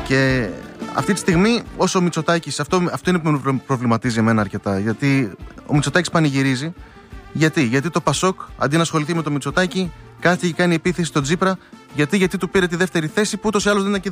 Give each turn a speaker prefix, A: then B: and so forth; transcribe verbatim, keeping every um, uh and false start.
A: Και αυτή τη στιγμή, όσο ο Μητσοτάκης, αυτό, αυτό είναι που με προβληματίζει εμένα αρκετά. Γιατί ο Μητσοτάκης πανηγυρίζει. Γιατί, γιατί το Πασόκ, αντί να ασχοληθεί με το Μητσοτάκη, κάθεται και κάνει επίθεση στον Τσίπρα. Γιατί, γιατί του πήρε τη δεύτερη θέση που ούτως ή άλλως δεν,